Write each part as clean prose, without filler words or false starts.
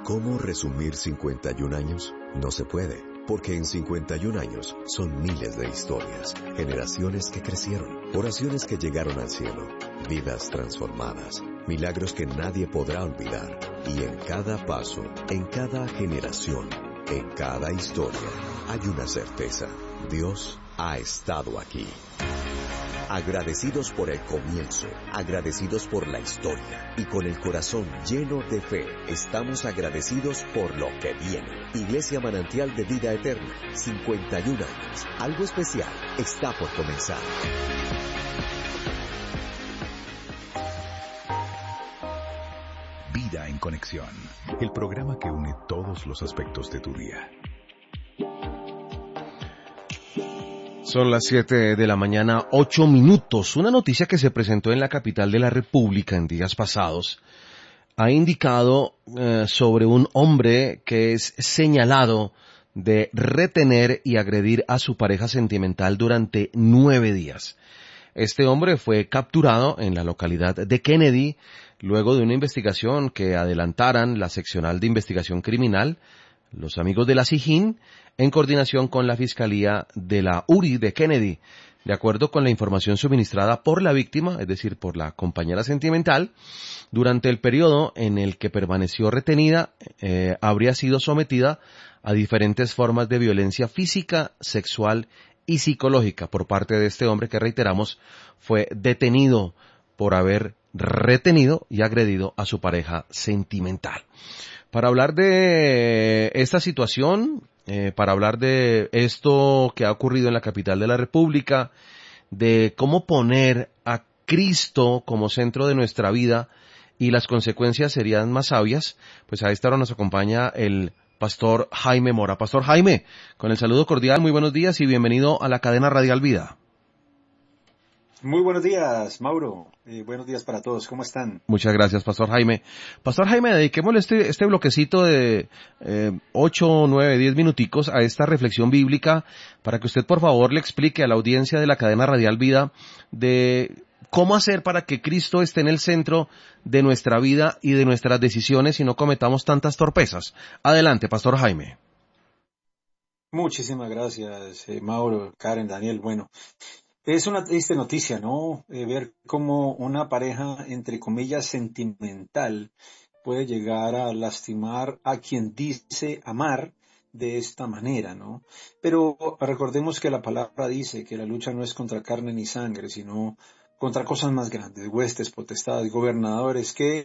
¿Cómo resumir 51 años? No se puede, porque en 51 años son miles de historias, generaciones que crecieron, oraciones que llegaron al cielo, vidas transformadas, milagros que nadie podrá olvidar. Y en cada paso, en cada generación, en cada historia, hay una certeza: Dios ha estado aquí. Agradecidos por el comienzo, agradecidos por la historia y con el corazón lleno de fe, estamos agradecidos por lo que viene. Iglesia Manantial de Vida Eterna, 51 años. Algo especial está por comenzar. Vida en Conexión, el programa que une todos los aspectos de tu día. Son las 7 de la mañana, 8 minutos. Una noticia que se presentó en la capital de la República en días pasados ha indicado sobre un hombre que es señalado de retener y agredir a su pareja sentimental durante 9 días. Este hombre fue capturado en la localidad de Kennedy luego de una investigación que adelantaran la seccional de investigación criminal, los amigos de la SIJIN, en coordinación con la Fiscalía de la URI de Kennedy. De acuerdo con la información suministrada por la víctima, es decir, por la compañera sentimental, durante el periodo en el que permaneció retenida, habría sido sometida a diferentes formas de violencia física, sexual y psicológica por parte de este hombre que, reiteramos, fue detenido por haber retenido y agredido a su pareja sentimental. Para hablar de esta situación, para hablar de esto que ha ocurrido en la capital de la República, de cómo poner a Cristo como centro de nuestra vida y las consecuencias serían más sabias, pues a esta hora nos acompaña el Pastor Jaime Mora. Pastor Jaime, con el saludo cordial, muy buenos días y bienvenido a la cadena Radial Vida. Muy buenos días, Mauro. Buenos días para todos. ¿Cómo están? Muchas gracias, Pastor Jaime. Pastor Jaime, dediquémosle este bloquecito de 8, 9, 10 minuticos a esta reflexión bíblica para que usted, por favor, le explique a la audiencia de la cadena Radial Vida de cómo hacer para que Cristo esté en el centro de nuestra vida y de nuestras decisiones y no cometamos tantas torpezas. Adelante, Pastor Jaime. Muchísimas gracias, Mauro, Karen, Daniel. Bueno, es una triste noticia, ¿no? Ver cómo una pareja, entre comillas, sentimental puede llegar a lastimar a quien dice amar de esta manera, ¿no? Pero recordemos que la palabra dice que la lucha no es contra carne ni sangre, sino contra cosas más grandes, huestes, potestades, gobernadores que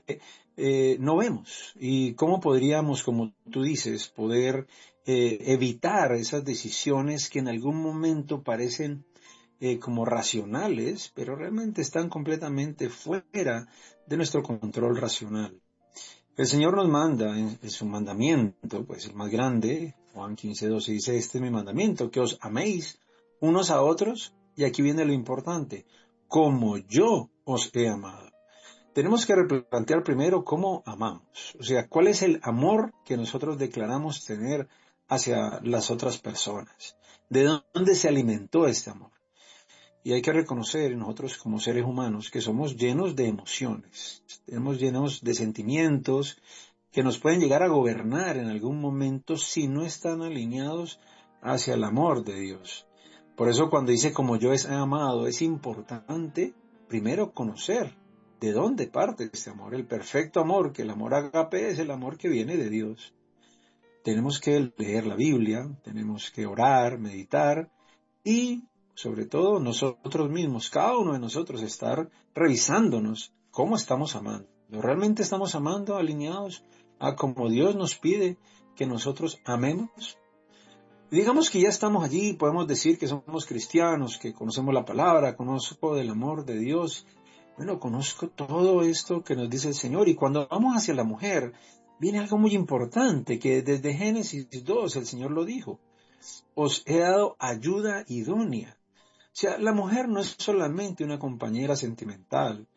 no vemos. ¿Y cómo podríamos, como tú dices, poder evitar esas decisiones que en algún momento parecen como racionales, pero realmente están completamente fuera de nuestro control racional? El Señor nos manda en su mandamiento, pues el más grande, Juan 15:12, dice: este es mi mandamiento, que os améis unos a otros, y aquí viene lo importante, como yo os he amado. Tenemos que replantear primero cómo amamos, o sea, cuál es el amor que nosotros declaramos tener hacia las otras personas, de dónde se alimentó este amor. Y hay que reconocer nosotros como seres humanos que somos llenos de emociones, estamos llenos de sentimientos que nos pueden llegar a gobernar en algún momento si no están alineados hacia el amor de Dios. Por eso cuando dice como yo he amado, es importante primero conocer de dónde parte este amor. El perfecto amor, que el amor ágape es el amor que viene de Dios. Tenemos que leer la Biblia, tenemos que orar, meditar y sobre todo nosotros mismos, cada uno de nosotros, estar revisándonos cómo estamos amando. ¿Realmente estamos amando alineados a como Dios nos pide que nosotros amemos? Digamos que ya estamos allí, podemos decir que somos cristianos, que conocemos la palabra, conozco del amor de Dios. Bueno, conozco todo esto que nos dice el Señor. Y cuando vamos hacia la mujer, viene algo muy importante, que desde Génesis 2 el Señor lo dijo: os he dado ayuda idónea. O sea, la mujer no es solamente una compañera sentimental,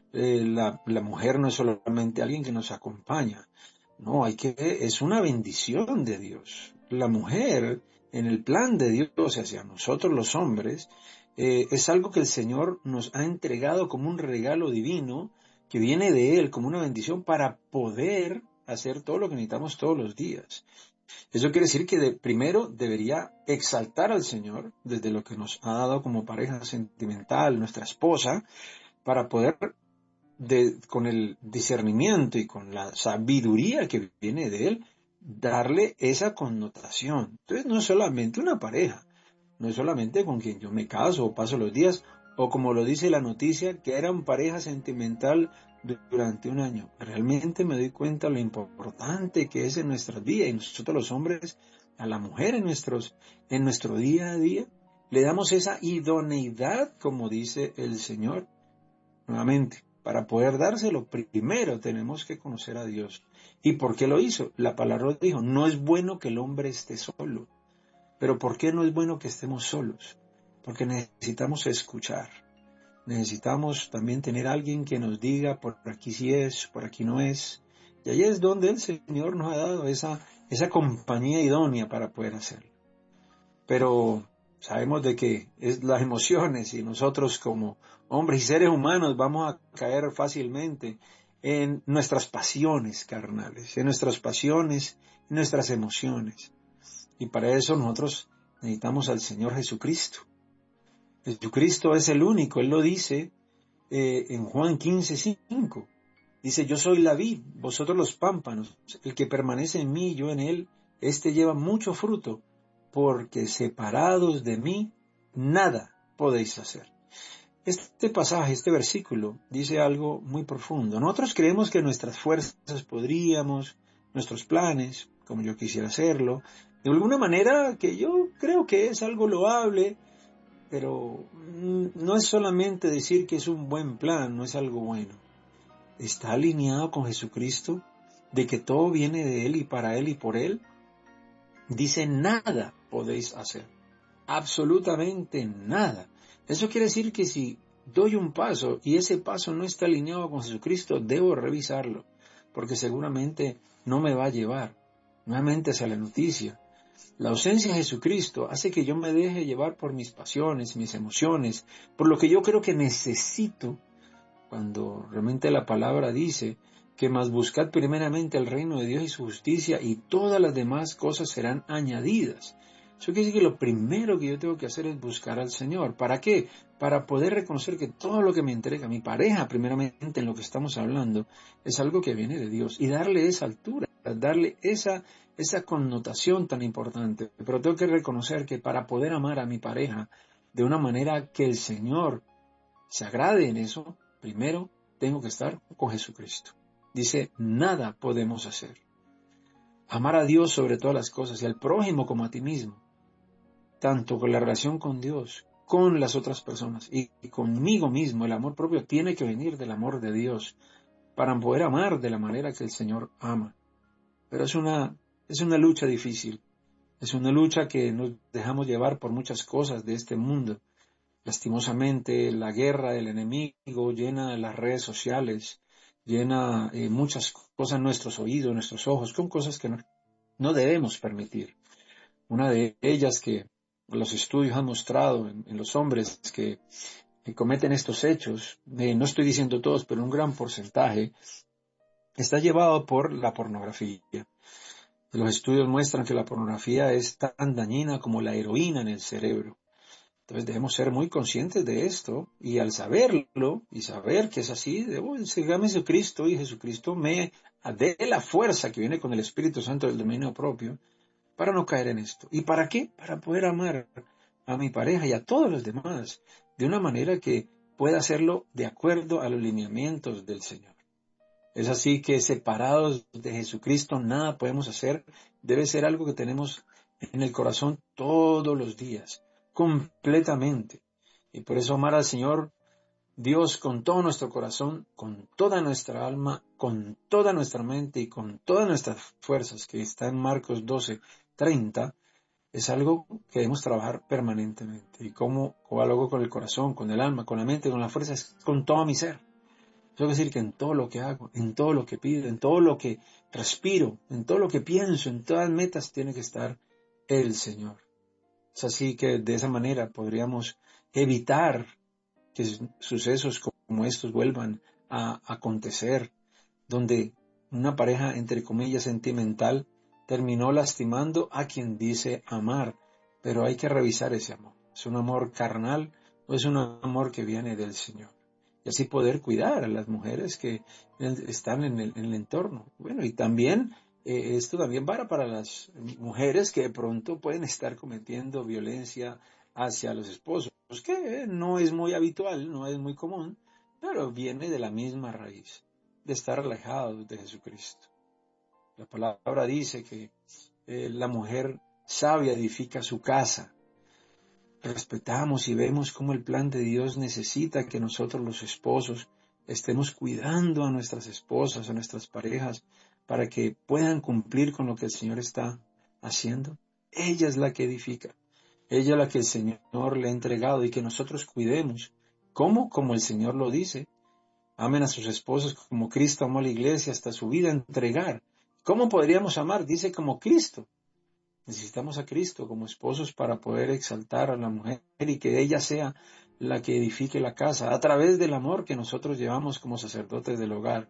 la mujer no es solamente alguien que nos acompaña, no, es una bendición de Dios. La mujer, en el plan de Dios hacia nosotros los hombres, es algo que el Señor nos ha entregado como un regalo divino, que viene de Él, como una bendición para poder hacer todo lo que necesitamos todos los días. Eso quiere decir que primero debería exaltar al Señor desde lo que nos ha dado como pareja sentimental, nuestra esposa, para poder, con el discernimiento y con la sabiduría que viene de Él, darle esa connotación. Entonces no es solamente una pareja, no es solamente con quien yo me caso o paso los días, o como lo dice la noticia, que eran pareja sentimental durante un año. Realmente me doy cuenta lo importante que es en nuestras vidas, y nosotros los hombres, a la mujer en nuestro día a día, le damos esa idoneidad, como dice el Señor. Nuevamente, para poder dárselo, primero tenemos que conocer a Dios. ¿Y por qué lo hizo? La palabra dijo, no es bueno que el hombre esté solo. Pero ¿por qué no es bueno que estemos solos? Porque necesitamos escuchar. Necesitamos también tener alguien que nos diga por aquí sí es, por aquí no es. Y ahí es donde el Señor nos ha dado esa compañía idónea para poder hacerlo. Pero sabemos de que es las emociones y nosotros como hombres y seres humanos vamos a caer fácilmente en nuestras pasiones carnales, en nuestras pasiones, en nuestras emociones. Y para eso nosotros necesitamos al Señor Jesucristo. Jesucristo es el único, Él lo dice en Juan 15:5. Dice, yo soy la vid, vosotros los pámpanos, el que permanece en mí y yo en él, éste lleva mucho fruto, porque separados de mí, nada podéis hacer. Este pasaje, este versículo, dice algo muy profundo. Nosotros creemos que nuestras fuerzas podríamos, nuestros planes, como yo quisiera hacerlo, de alguna manera que yo creo que es algo loable, pero no es solamente decir que es un buen plan, no es algo bueno. Está alineado con Jesucristo, de que todo viene de Él y para Él y por Él. Dice, nada podéis hacer, absolutamente nada. Eso quiere decir que si doy un paso y ese paso no está alineado con Jesucristo, debo revisarlo, porque seguramente no me va a llevar nuevamente hacia la noticia. La ausencia de Jesucristo hace que yo me deje llevar por mis pasiones, mis emociones, por lo que yo creo que necesito, cuando realmente la palabra dice que más buscad primeramente el reino de Dios y su justicia y todas las demás cosas serán añadidas. Eso quiere decir que lo primero que yo tengo que hacer es buscar al Señor. ¿Para qué? Para poder reconocer que todo lo que me entrega mi pareja, primeramente en lo que estamos hablando, es algo que viene de Dios y darle esa altura, darle esa connotación tan importante. Pero tengo que reconocer que para poder amar a mi pareja de una manera que el Señor se agrade en eso, primero tengo que estar con Jesucristo. Dice, nada podemos hacer. Amar a Dios sobre todas las cosas y al prójimo como a ti mismo. Tanto con la relación con Dios, con las otras personas y conmigo mismo. El amor propio tiene que venir del amor de Dios para poder amar de la manera que el Señor ama. Pero es una lucha difícil. Es una lucha que nos dejamos llevar por muchas cosas de este mundo. Lastimosamente, la guerra del enemigo llena las redes sociales, llena muchas cosas en nuestros oídos, nuestros ojos, con cosas que no debemos permitir. Una de ellas que los estudios han mostrado en los hombres que cometen estos hechos, no estoy diciendo todos, pero un gran porcentaje, está llevado por la pornografía. Los estudios muestran que la pornografía es tan dañina como la heroína en el cerebro. Entonces debemos ser muy conscientes de esto, y al saberlo y saber que es así, debo seguirme a Jesucristo, y Jesucristo me dé la fuerza que viene con el Espíritu Santo del dominio propio para no caer en esto. ¿Y para qué? Para poder amar a mi pareja y a todos los demás de una manera que pueda hacerlo de acuerdo a los lineamientos del Señor. Es así que separados de Jesucristo nada podemos hacer. Debe ser algo que tenemos en el corazón todos los días, completamente. Y por eso amar al Señor Dios con todo nuestro corazón, con toda nuestra alma, con toda nuestra mente y con todas nuestras fuerzas, que está en Marcos 12:30, es algo que debemos trabajar permanentemente. ¿Y cómo lo hago? Con el corazón, con el alma, con la mente, con las fuerzas, con todo mi ser. Eso quiere decir que en todo lo que hago, en todo lo que pido, en todo lo que respiro, en todo lo que pienso, en todas las metas, tiene que estar el Señor. Es así que de esa manera podríamos evitar que sucesos como estos vuelvan a acontecer, donde una pareja entre comillas sentimental terminó lastimando a quien dice amar, pero hay que revisar ese amor. ¿Es un amor carnal o es un amor que viene del Señor? Y así poder cuidar a las mujeres que están en el entorno. Bueno, y también esto también para las mujeres que de pronto pueden estar cometiendo violencia hacia los esposos, que no es muy habitual, no es muy común, pero viene de la misma raíz, de estar alejados de Jesucristo. La palabra dice que la mujer sabia edifica su casa. Respetamos y vemos cómo el plan de Dios necesita que nosotros los esposos estemos cuidando a nuestras esposas, a nuestras parejas, para que puedan cumplir con lo que el Señor está haciendo. Ella es la que edifica, ella es la que el Señor le ha entregado y que nosotros cuidemos. ¿Cómo? Como el Señor lo dice. Amen a sus esposos como Cristo amó a la iglesia hasta su vida entregar. ¿Cómo podríamos amar? Dice como Cristo. Necesitamos a Cristo como esposos para poder exaltar a la mujer y que ella sea la que edifique la casa a través del amor que nosotros llevamos como sacerdotes del hogar.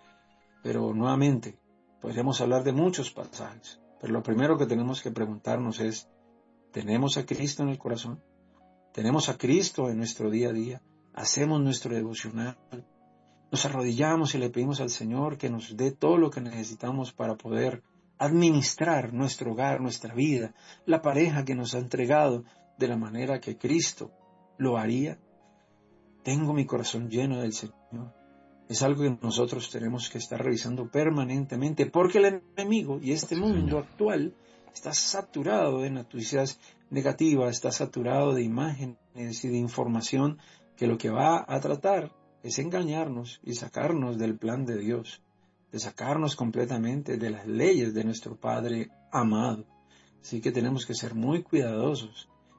Pero nuevamente, podríamos hablar de muchos pasajes, pero lo primero que tenemos que preguntarnos es, ¿tenemos a Cristo en el corazón? ¿Tenemos a Cristo en nuestro día a día? ¿Hacemos nuestro devocional? Nos arrodillamos y le pedimos al Señor que nos dé todo lo que necesitamos para poder administrar nuestro hogar, nuestra vida, la pareja que nos ha entregado de la manera que Cristo lo haría. Tengo mi corazón lleno del Señor. Es algo que nosotros tenemos que estar revisando permanentemente porque el enemigo y este mundo actual está saturado de noticias negativas, está saturado de imágenes y de información que lo que va a tratar es engañarnos y sacarnos del plan de Dios, de sacarnos completamente de las leyes de nuestro Padre amado. Así que tenemos que ser muy cuidadosos